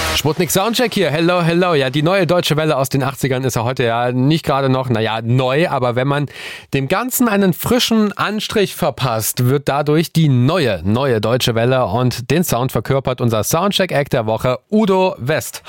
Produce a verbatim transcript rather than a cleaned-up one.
Sputnik Soundcheck hier, hello, hello. Ja, die neue Deutsche Welle aus den achtzigern ist ja heute ja nicht gerade noch, naja, neu, aber wenn man dem Ganzen einen frischen Anstrich verpasst, wird dadurch die neue, neue Deutsche Welle und den Sound verkörpert unser Soundcheck-Act der Woche, Udo West.